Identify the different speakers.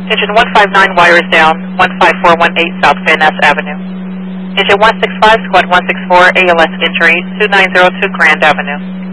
Speaker 1: Engine 159 wires down, 15418 South Van Ness Avenue. Engine 165, Squad 164, ALS injury, 2902 Grand Avenue.